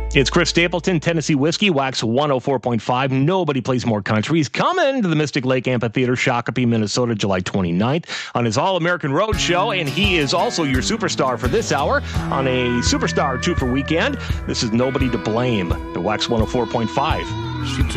It's Chris Stapleton, Tennessee Whiskey, Wax 104.5. Nobody plays more country. He's coming to the Mystic Lake Amphitheater, Shakopee, Minnesota, July 29th on his All-American Road Show, and he is also your superstar for this hour on a Superstar 2 for Weekend. This is Nobody to Blame, the Wax 104.5. She took